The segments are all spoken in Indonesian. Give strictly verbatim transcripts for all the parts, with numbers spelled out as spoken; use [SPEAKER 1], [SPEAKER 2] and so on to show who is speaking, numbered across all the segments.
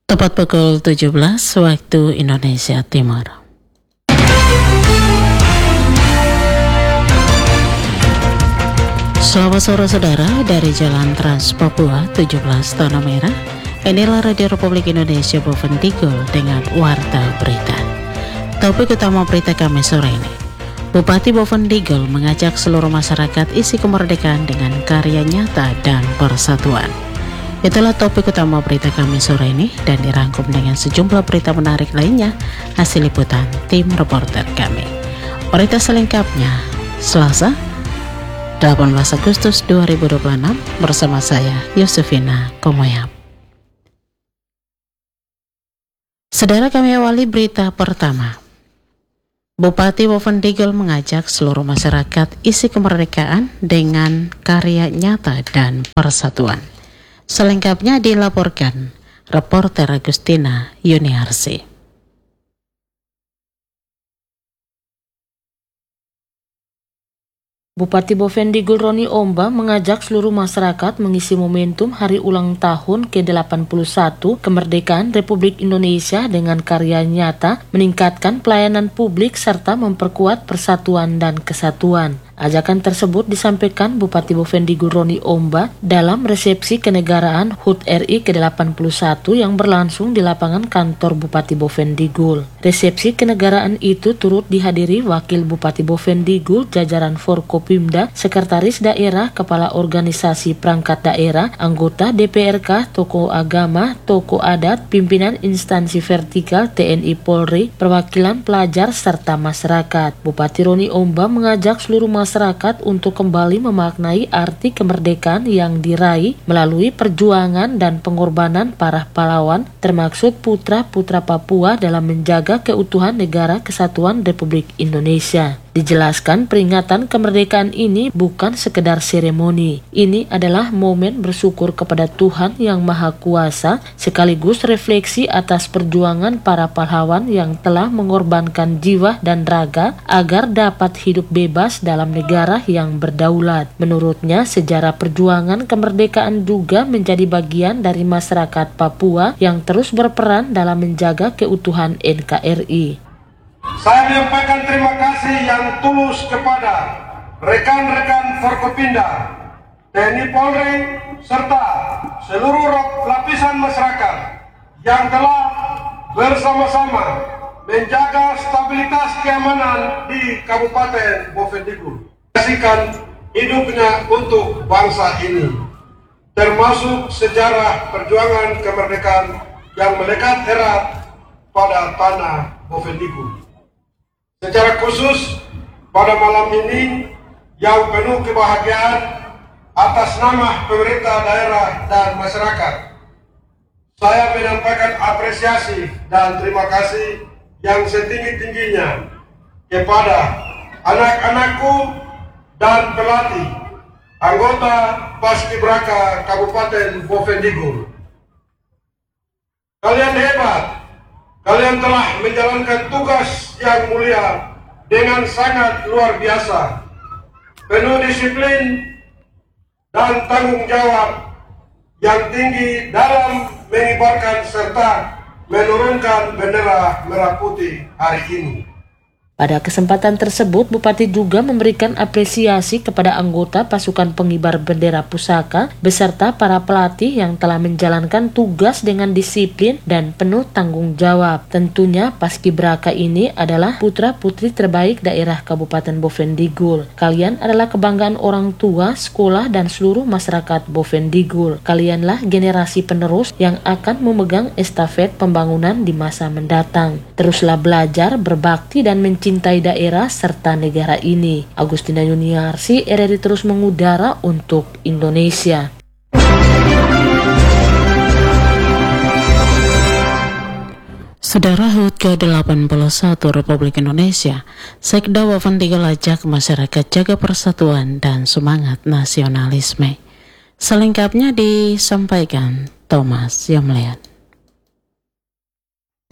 [SPEAKER 1] Tepat pukul tujuh belas waktu Indonesia Timur. Selamat sore saudara dari Jalan Trans Papua tujuh belas Tanah Merah. Inilah Radio Republik Indonesia Boven Digul dengan Warta Berita. Topik utama berita kami sore ini. Bupati Boven Digul mengajak seluruh masyarakat isi kemerdekaan dengan karya nyata dan persatuan. Itulah topik utama berita kami sore ini dan dirangkum dengan sejumlah berita menarik lainnya hasil liputan tim reporter kami. Berita selengkapnya Selasa delapan belas Agustus dua ribu dua puluh enam bersama saya Yusufina Komoyap. Saudara, kami awali berita pertama. Bupati Boven Digul mengajak seluruh masyarakat isi kemerdekaan dengan karya nyata dan persatuan. Selengkapnya dilaporkan reporter Agustina Yuniarsi.
[SPEAKER 2] Bupati Boven Digul Roni Omba mengajak seluruh masyarakat mengisi momentum hari ulang tahun ke delapan puluh satu kemerdekaan Republik Indonesia dengan karya nyata, meningkatkan pelayanan publik serta memperkuat persatuan dan kesatuan. Ajakan tersebut disampaikan Bupati Boven Digul Roni Omba dalam resepsi kenegaraan H U T R I ke delapan puluh satu yang berlangsung di lapangan kantor Bupati Boven Digul. Resepsi kenegaraan itu turut dihadiri Wakil Bupati Boven Digul, jajaran Forkopimda, Sekretaris Daerah, Kepala Organisasi Perangkat Daerah, anggota D P R K, tokoh agama, tokoh adat, pimpinan instansi vertikal T N I Polri, perwakilan pelajar, serta masyarakat. Bupati Roni Omba mengajak seluruh masyarakat masyarakat untuk kembali memaknai arti kemerdekaan yang diraih melalui perjuangan dan pengorbanan para pahlawan, termaksud putra-putra Papua dalam menjaga keutuhan negara kesatuan Republik Indonesia. Dijelaskan peringatan kemerdekaan ini bukan sekedar seremoni. Ini adalah momen bersyukur kepada Tuhan Yang Maha Kuasa, sekaligus refleksi atas perjuangan para pahlawan yang telah mengorbankan jiwa dan raga agar dapat hidup bebas dalam negara yang berdaulat. Menurutnya, sejarah perjuangan kemerdekaan juga menjadi bagian dari masyarakat Papua yang terus berperan dalam menjaga keutuhan N K R I.
[SPEAKER 3] Saya menyampaikan terima kasih yang tulus kepada rekan-rekan Forkopimda, T N I Polri, serta seluruh lapisan masyarakat yang telah bersama-sama menjaga stabilitas keamanan di Kabupaten Boven Digul. Kasihkan hidupnya untuk bangsa ini, termasuk sejarah perjuangan kemerdekaan yang melekat erat pada tanah Boven Digul. Secara khusus pada malam ini yang penuh kebahagiaan atas nama pemerintah daerah dan masyarakat, saya menyampaikan apresiasi dan terima kasih yang setinggi-tingginya kepada anak-anakku dan pelatih anggota Paskibraka Kabupaten Boven Digul. Kalian hebat. Kalian telah menjalankan tugas yang mulia dengan sangat luar biasa, penuh disiplin dan tanggung jawab yang tinggi dalam mengibarkan serta menurunkan bendera merah putih hari ini.
[SPEAKER 2] Pada kesempatan tersebut, Bupati juga memberikan apresiasi kepada anggota pasukan pengibar bendera pusaka beserta para pelatih yang telah menjalankan tugas dengan disiplin dan penuh tanggung jawab. Tentunya Paskibraka ini adalah putra-putri terbaik daerah Kabupaten Boven Digul. Kalian adalah kebanggaan orang tua, sekolah, dan seluruh masyarakat Boven Digul. Kalianlah generasi penerus yang akan memegang estafet pembangunan di masa mendatang. Teruslah belajar, berbakti, dan mencintai cintai daerah serta negara ini. Agustina Yuniarsi, R R I terus mengudara untuk Indonesia.
[SPEAKER 1] Saudara, H U T ke delapan puluh satu Republik Indonesia, Sekda Boven Digul ajak masyarakat jaga persatuan dan semangat nasionalisme. Selengkapnya disampaikan Thomas Yamlian.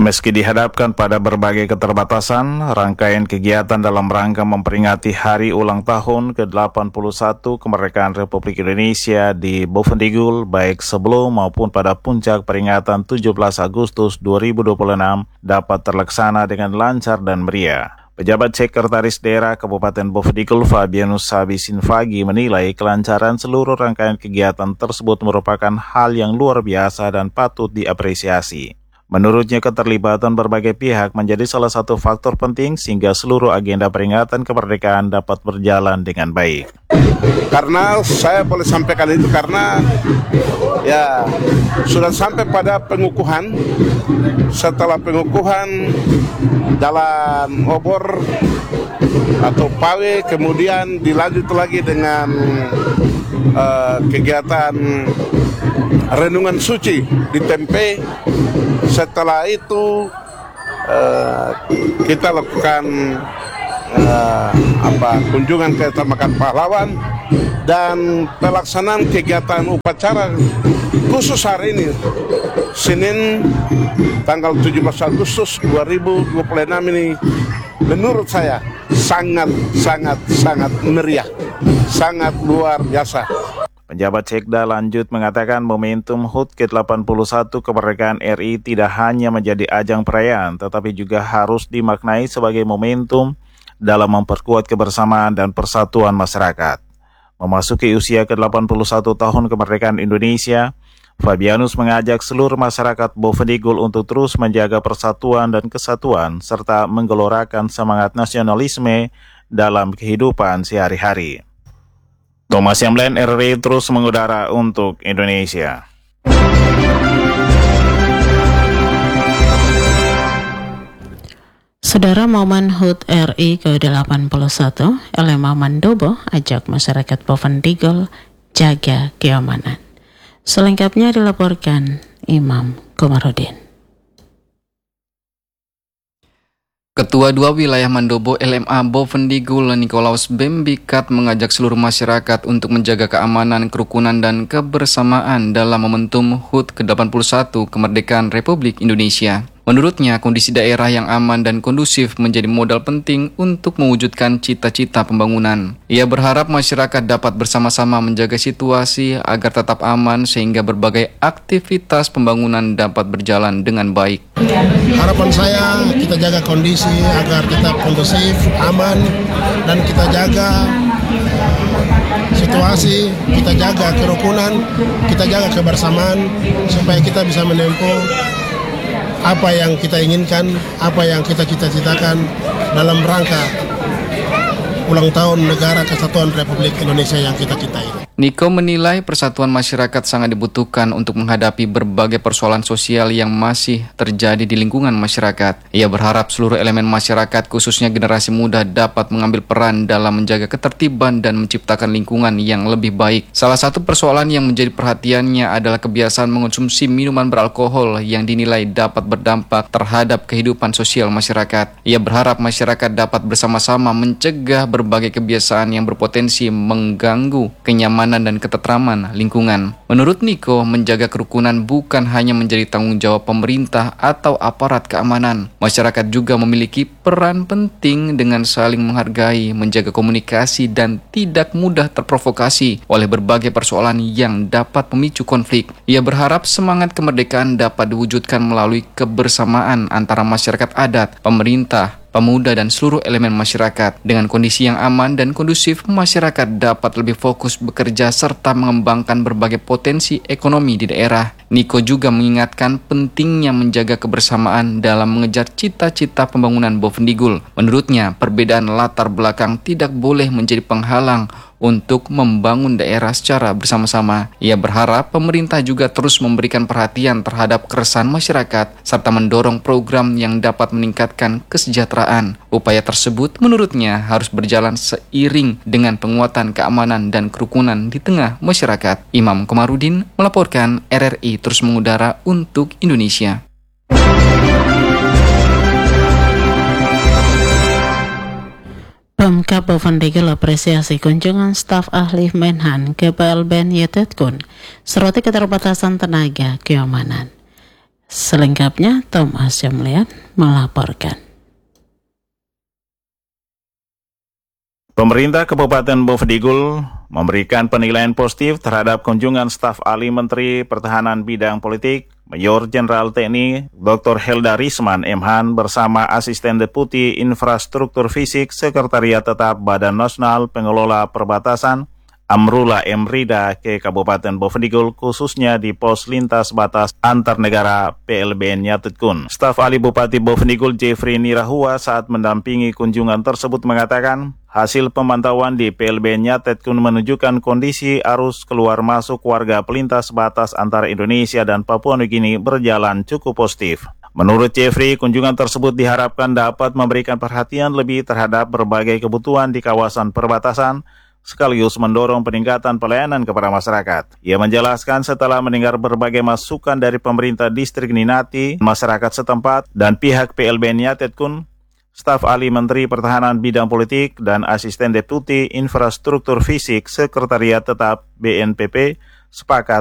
[SPEAKER 4] Meski dihadapkan pada berbagai keterbatasan, rangkaian kegiatan dalam rangka memperingati hari ulang tahun ke delapan puluh satu kemerdekaan Republik Indonesia di Bovendigul, baik sebelum maupun pada puncak peringatan tujuh belas Agustus dua ribu dua puluh enam dapat terlaksana dengan lancar dan meriah. Pejabat Sekretaris Daerah Kabupaten Bovendigul Fabianus Sabi Sinfagi menilai kelancaran seluruh rangkaian kegiatan tersebut merupakan hal yang luar biasa dan patut diapresiasi. Menurutnya, keterlibatan berbagai pihak menjadi salah satu faktor penting sehingga seluruh agenda peringatan kemerdekaan dapat berjalan dengan baik.
[SPEAKER 5] Karena saya boleh sampaikan itu karena ya sudah sampai pada pengukuhan. Setelah pengukuhan dalam obor atau pawe, kemudian dilanjut lagi dengan uh, kegiatan renungan suci di Tempe. Setelah itu uh, kita lakukan uh, apa kunjungan ke Tamakan Pahlawan dan pelaksanaan kegiatan upacara khusus hari ini Senin tanggal tujuh belas Agustus dua ribu dua puluh enam ini menurut saya sangat sangat sangat meriah, sangat luar biasa.
[SPEAKER 4] Penjabat Sekda lanjut mengatakan momentum H U T ke delapan puluh satu kemerdekaan R I tidak hanya menjadi ajang perayaan, tetapi juga harus dimaknai sebagai momentum dalam memperkuat kebersamaan dan persatuan masyarakat. Memasuki usia ke delapan puluh satu tahun kemerdekaan Indonesia, Fabianus mengajak seluruh masyarakat Bovendigul untuk terus menjaga persatuan dan kesatuan serta menggelorakan semangat nasionalisme dalam kehidupan sehari-hari. Thomas Yamlen, R R I terus mengudara untuk Indonesia.
[SPEAKER 1] Saudara, momen H U T R I ke delapan puluh satu, L M A Mandobo ajak masyarakat Bovendigul jaga keamanan. Selengkapnya dilaporkan Imam Komarudin.
[SPEAKER 6] Ketua dua Wilayah Mandobo L M A Bovendigul Nikolaus Bembikat mengajak seluruh masyarakat untuk menjaga keamanan, kerukunan, dan kebersamaan dalam momentum H U T ke delapan puluh satu kemerdekaan Republik Indonesia. Menurutnya, kondisi daerah yang aman dan kondusif menjadi modal penting untuk mewujudkan cita-cita pembangunan. Ia berharap masyarakat dapat bersama-sama menjaga situasi agar tetap aman sehingga berbagai aktivitas pembangunan dapat berjalan dengan baik.
[SPEAKER 7] Harapan saya kita jaga kondisi agar tetap kondusif, aman, dan kita jaga situasi, kita jaga kerukunan, kita jaga kebersamaan supaya kita bisa menempuh apa yang kita inginkan, apa yang kita cita-citakan dalam rangka ulang tahun Negara Kesatuan Republik Indonesia yang kita cintai.
[SPEAKER 6] Niko menilai persatuan masyarakat sangat dibutuhkan untuk menghadapi berbagai persoalan sosial yang masih terjadi di lingkungan masyarakat. Ia berharap seluruh elemen masyarakat, khususnya generasi muda, dapat mengambil peran dalam menjaga ketertiban dan menciptakan lingkungan yang lebih baik. Salah satu persoalan yang menjadi perhatiannya adalah kebiasaan mengonsumsi minuman beralkohol yang dinilai dapat berdampak terhadap kehidupan sosial masyarakat. Ia berharap masyarakat dapat bersama-sama mencegah berbagai kebiasaan yang berpotensi mengganggu kenyamanan dan ketentraman lingkungan. Menurut Niko, menjaga kerukunan bukan hanya menjadi tanggung jawab pemerintah atau aparat keamanan. Masyarakat juga memiliki peran penting dengan saling menghargai, menjaga komunikasi, dan tidak mudah terprovokasi oleh berbagai persoalan yang dapat memicu konflik. Ia berharap semangat kemerdekaan dapat diwujudkan melalui kebersamaan antara masyarakat adat, pemerintah, pemuda, dan seluruh elemen masyarakat. Dengan kondisi yang aman dan kondusif, masyarakat dapat lebih fokus bekerja serta mengembangkan berbagai potensi ekonomi di daerah. Niko juga mengingatkan pentingnya menjaga kebersamaan dalam mengejar cita-cita pembangunan Bovendigul. Menurutnya, perbedaan latar belakang tidak boleh menjadi penghalang untuk membangun daerah secara bersama-sama. Ia berharap pemerintah juga terus memberikan perhatian terhadap keresahan masyarakat serta mendorong program yang dapat meningkatkan kesejahteraan. Upaya tersebut menurutnya harus berjalan seiring dengan penguatan keamanan dan kerukunan di tengah masyarakat. Imam Komarudin melaporkan, R R I terus mengudara untuk Indonesia.
[SPEAKER 1] Pemkab Bovendigul apresiasi kunjungan staf ahli Menhan ke P L B N Yetetkun serta keterbatasan tenaga keamanan. Selengkapnya Tom Asyamlian melaporkan.
[SPEAKER 4] Pemerintah Kabupaten Bovendigul memberikan penilaian positif terhadap kunjungan staf ahli Menteri Pertahanan bidang politik, Mayor Jenderal T N I Doktor Helda Risman M. Han bersama Asisten Deputi Infrastruktur Fisik Sekretariat Tetap Badan Nasional Pengelola Perbatasan Amrullah M. Rida ke Kabupaten Bovendigul, khususnya di pos lintas batas antar negara P L B N Yatetkun. Staf ahli Bupati Bovendigul Jeffrey Nirahua saat mendampingi kunjungan tersebut mengatakan, hasil pemantauan di P L B N Yatetkun menunjukkan kondisi arus keluar masuk warga pelintas batas antara Indonesia dan Papua Nugini berjalan cukup positif. Menurut Jeffrey, kunjungan tersebut diharapkan dapat memberikan perhatian lebih terhadap berbagai kebutuhan di kawasan perbatasan, sekaligus mendorong peningkatan pelayanan kepada masyarakat. Ia menjelaskan setelah mendengar berbagai masukan dari pemerintah distrik Ninati, masyarakat setempat, dan pihak P L B N Yatetkun, staf ahli Menteri Pertahanan bidang politik dan Asisten Deputi Infrastruktur Fisik Sekretariat Tetap B N P P sepakat